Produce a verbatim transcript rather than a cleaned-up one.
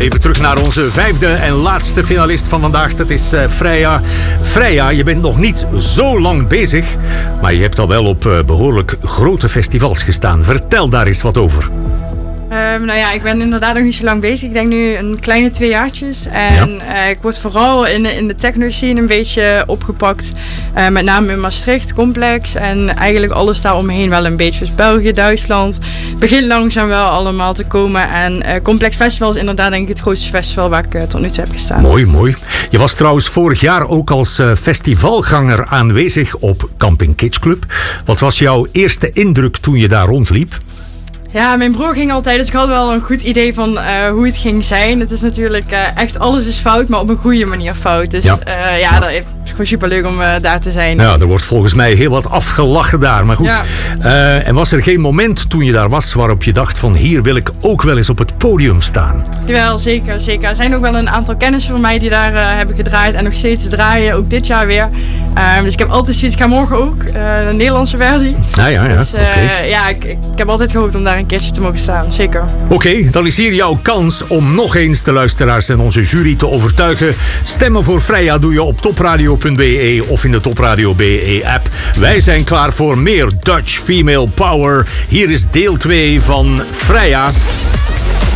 Even terug naar onze vijfde en laatste finalist van vandaag. Dat is uh, Freya. Freya, je bent nog niet zo lang bezig, maar je hebt al wel op uh, behoorlijk grote festivals gestaan. Vertel daar eens wat over. Um, nou ja, ik ben inderdaad nog niet zo lang bezig. Ik denk nu een kleine twee jaartjes. En ja. uh, ik word vooral in, in de techno-scene een beetje opgepakt. Uh, met name in Maastricht, Complex. En eigenlijk alles daaromheen wel een beetje. Dus België, Duitsland. Begint langzaam wel allemaal te komen. En uh, Complex Festival is inderdaad denk ik het grootste festival waar ik uh, tot nu toe heb gestaan. Mooi, mooi. Je was trouwens vorig jaar ook als uh, festivalganger aanwezig op Camping Kids Club. Wat was jouw eerste indruk toen je daar rondliep? Ja, mijn broer ging altijd, dus ik had wel een goed idee van uh, hoe het ging zijn. Het is natuurlijk uh, echt alles is fout, maar op een goede manier fout. Dus ja, uh, ja, dat is gewoon superleuk om uh, daar te zijn. Ja, er wordt volgens mij heel wat afgelachen daar. Maar goed, ja. uh, en was er geen moment toen je daar was waarop je dacht van hier wil ik ook wel eens op het podium staan? Jawel, zeker, zeker. Er zijn ook wel een aantal kennissen van mij die daar uh, hebben gedraaid en nog steeds draaien, ook dit jaar weer. Uh, dus ik heb altijd zoiets, ik ga morgen ook, uh, de Nederlandse versie. Ja, ja, ja. Dus uh, okay. ja, ik, ik heb altijd gehoopt om daar een keertje te mogen staan, zeker. Oké, okay, dan is hier jouw kans om nog eens de luisteraars en onze jury te overtuigen. Stemmen voor Freya doe je op topradio punt b e of in de Topradio B E app. Wij zijn klaar voor meer Dutch Female Power. Hier is deel twee van Freya.